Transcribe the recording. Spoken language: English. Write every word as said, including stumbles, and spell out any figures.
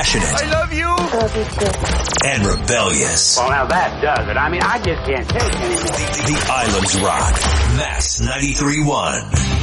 passionate. I love you. Love you too. And rebellious. Well, now that does it. I mean, I just can't take anymore. The, the Islands Rock. Max ninety-three point one.